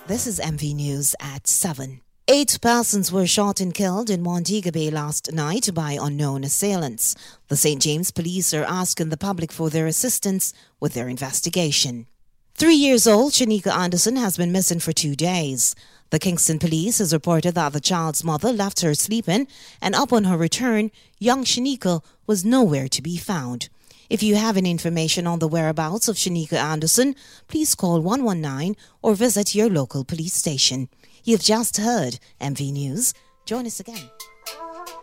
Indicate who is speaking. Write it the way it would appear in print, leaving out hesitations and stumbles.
Speaker 1: This is MV News at 7. 8 persons were shot and killed in Montego Bay last night by unknown assailants. The St. James police are asking the public for their assistance with their investigation. 3 years old Shanika Anderson has been missing for 2 days. The Kingston police has reported that the child's mother left her sleeping, and upon her return, young Shanika was nowhere to be found. If you have any information on the whereabouts of Shanika Anderson, please call 119 or visit your local police station. You've just heard MV News. Join us again.